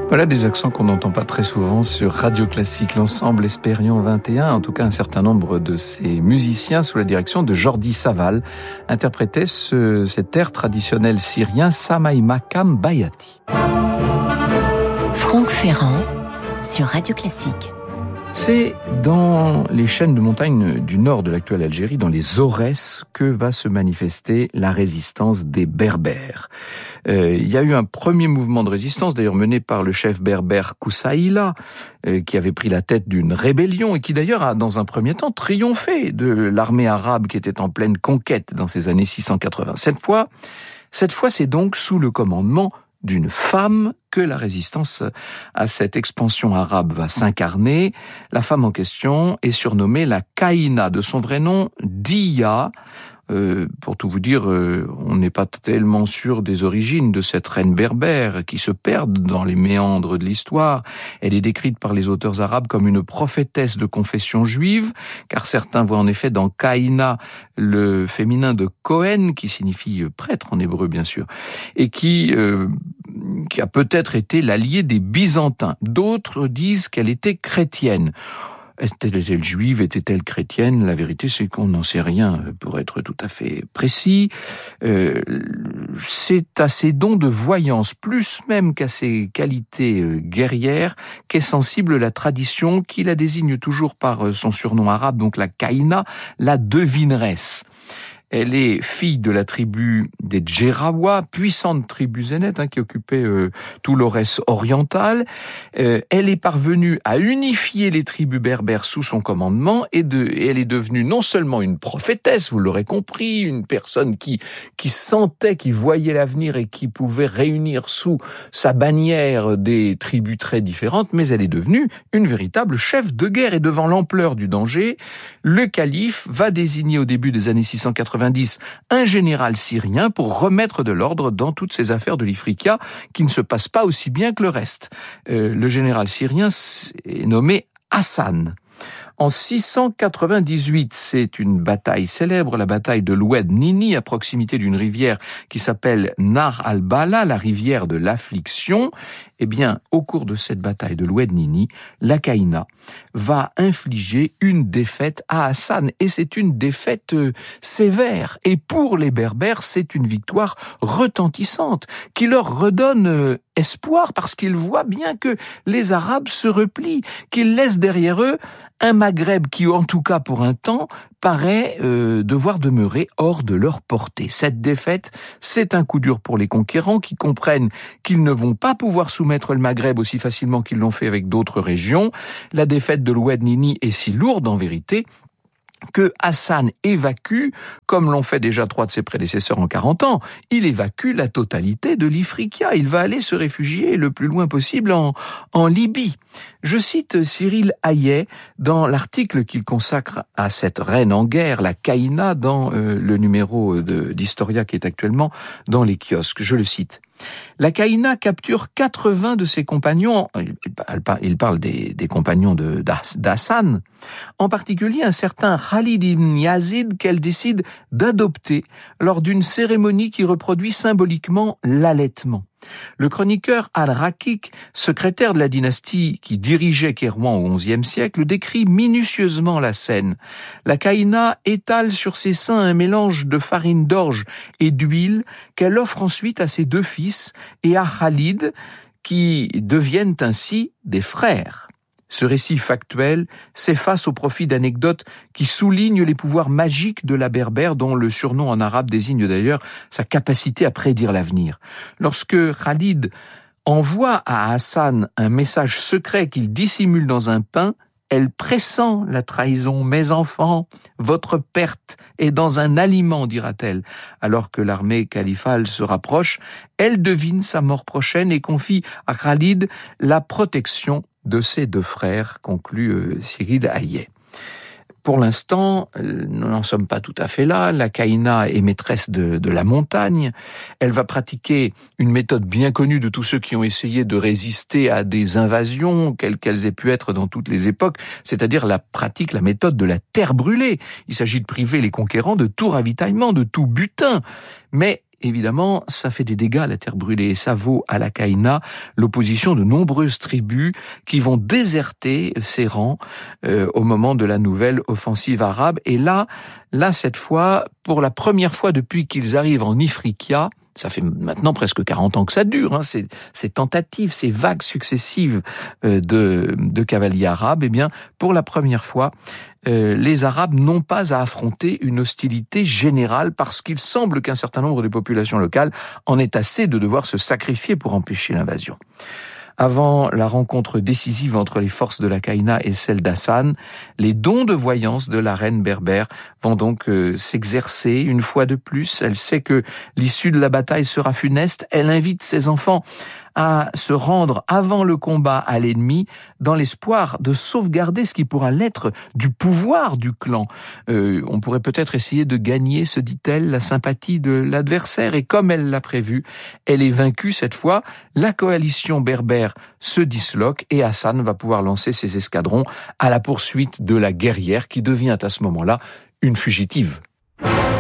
Voilà des accents qu'on n'entend pas très souvent sur Radio Classique. L'ensemble Espérion 21, en tout cas un certain nombre de ces musiciens sous la direction de Jordi Savall, interprétaient cet air traditionnel syrien Samay Makam Bayati. Franck Ferrand sur Radio Classique. C'est dans les chaînes de montagnes du nord de l'actuelle Algérie, dans les Aurès, que va se manifester la résistance des Berbères. Il y a eu un premier mouvement de résistance, d'ailleurs mené par le chef berbère Koussaïla, qui avait pris la tête d'une rébellion et qui d'ailleurs a, dans un premier temps, triomphé de l'armée arabe qui était en pleine conquête dans ces années 680. Cette fois, c'est donc sous le commandement d'une femme que la résistance à cette expansion arabe va s'incarner. La femme en question est surnommée la Kaïna, de son vrai nom Dia. Pour tout vous dire, on n'est pas tellement sûr des origines de cette reine berbère qui se perdent dans les méandres de l'histoire. Elle est décrite par les auteurs arabes comme une prophétesse de confession juive, car certains voient en effet dans Kaïna le féminin de Cohen, qui signifie prêtre en hébreu bien sûr, et qui a peut-être été l'alliée des Byzantins. D'autres disent qu'elle était chrétienne. Était-elle juive, était-elle chrétienne? La vérité, c'est qu'on n'en sait rien, pour être tout à fait précis. C'est à ses dons de voyance, plus même qu'à ses qualités guerrières, qu'est sensible la tradition qui la désigne toujours par son surnom arabe, donc la Kaïna, la devineresse. Elle est fille de la tribu des Djerawa, puissante tribu zénète qui occupait tout l'Aurès oriental. Elle est parvenue à unifier les tribus berbères sous son commandement et elle est devenue non seulement une prophétesse, vous l'aurez compris, une personne qui sentait, qui voyait l'avenir et qui pouvait réunir sous sa bannière des tribus très différentes, mais elle est devenue une véritable chef de guerre. Et devant l'ampleur du danger, le calife va désigner au début des années 690 un général syrien pour remettre de l'ordre dans toutes ces affaires de l'Ifriqiya qui ne se passent pas aussi bien que le reste. Le général syrien est nommé Hassan. En 698, c'est une bataille célèbre, la bataille de l'Oued Nini, à proximité d'une rivière qui s'appelle Nar al-Bala, la rivière de l'affliction. Eh bien, au cours de cette bataille de l'Oued Nini, la Kaïna va infliger une défaite à Hassan. Et c'est une défaite sévère. Et pour les Berbères, c'est une victoire retentissante qui leur redonne espoir parce qu'ils voient bien que les Arabes se replient, qu'ils laissent derrière eux un Maghreb qui, en tout cas pour un temps, paraît devoir demeurer hors de leur portée. Cette défaite, c'est un coup dur pour les conquérants qui comprennent qu'ils ne vont pas pouvoir soumettre le Maghreb aussi facilement qu'ils l'ont fait avec d'autres régions. La défaite de l'Oued Nini est si lourde en vérité que Hassan évacue, comme l'ont fait déjà 3 de ses prédécesseurs en 40 ans, il évacue la totalité de l'Ifriqiya. Il va aller se réfugier le plus loin possible en Libye. Je cite Cyril Hayet dans l'article qu'il consacre à cette reine en guerre, la Kaïna, dans le numéro d'Historia qui est actuellement dans les kiosques. Je le cite. La Kaïna capture 80 de ses compagnons, il parle des compagnons d'Hassan, en particulier un certain Khalid ibn Yazid qu'elle décide d'adopter lors d'une cérémonie qui reproduit symboliquement l'allaitement. Le chroniqueur Al-Rakik, secrétaire de la dynastie qui dirigeait Kairouan au XIe siècle, décrit minutieusement la scène. La Kaïna étale sur ses seins un mélange de farine d'orge et d'huile qu'elle offre ensuite à ses 2 fils et à Khalid, qui deviennent ainsi des frères. Ce récit factuel s'efface au profit d'anecdotes qui soulignent les pouvoirs magiques de la berbère, dont le surnom en arabe désigne d'ailleurs sa capacité à prédire l'avenir. Lorsque Khalid envoie à Hassan un message secret qu'il dissimule dans un pain, elle pressent la trahison. « Mes enfants, votre perte est dans un aliment », dira-t-elle. Alors que l'armée califale se rapproche, elle devine sa mort prochaine et confie à Khalid la protection de ses 2 frères, conclut Cyril Hayet. Pour l'instant, nous n'en sommes pas tout à fait là. La Kaïna est maîtresse de la montagne. Elle va pratiquer une méthode bien connue de tous ceux qui ont essayé de résister à des invasions, quelles qu'elles aient pu être dans toutes les époques, c'est-à-dire la méthode de la terre brûlée. Il s'agit de priver les conquérants de tout ravitaillement, de tout butin. Mais évidemment, ça fait des dégâts, la terre brûlée, et ça vaut à la Kaïna l'opposition de nombreuses tribus qui vont déserter ses rangs au moment de la nouvelle offensive arabe. Et là, cette fois, pour la première fois depuis qu'ils arrivent en Ifriqiya, ça fait maintenant presque 40 ans que ça dure, ces tentatives, ces vagues successives de cavaliers arabes, eh bien, pour la première fois, les Arabes n'ont pas à affronter une hostilité générale parce qu'il semble qu'un certain nombre de populations locales en aient assez de devoir se sacrifier pour empêcher l'invasion. Avant la rencontre décisive entre les forces de la Kaïna et celles d'Hassan, les dons de voyance de la reine berbère vont donc s'exercer une fois de plus. Elle sait que l'issue de la bataille sera funeste. Elle invite ses enfants à se rendre avant le combat à l'ennemi dans l'espoir de sauvegarder ce qui pourra l'être du pouvoir du clan. On pourrait peut-être essayer de gagner, se dit-elle, la sympathie de l'adversaire. Et comme elle l'a prévu, elle est vaincue cette fois. La coalition berbère se disloque et Hassan va pouvoir lancer ses escadrons à la poursuite de la guerrière qui devient à ce moment-là une fugitive.